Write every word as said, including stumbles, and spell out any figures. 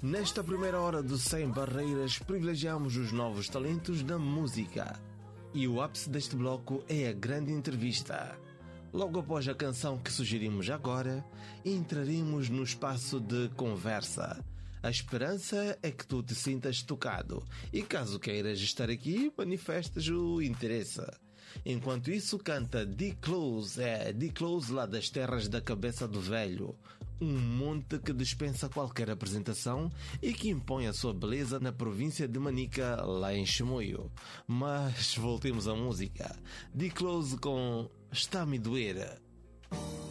Nesta primeira hora do Sem Barreiras, privilegiamos os novos talentos da música. E o ápice deste bloco é a grande entrevista. Logo após a canção que sugerimos agora, entraremos no espaço de conversa. A esperança é que tu te sintas tocado e, caso queiras estar aqui, manifestes o interesse. Enquanto isso, canta D. Close, é D. Close lá das terras da Cabeça do Velho, um monte que dispensa qualquer apresentação e que impõe a sua beleza na província de Manica, lá em Chimoio. Mas voltemos à música. D. Close com Está-me doer.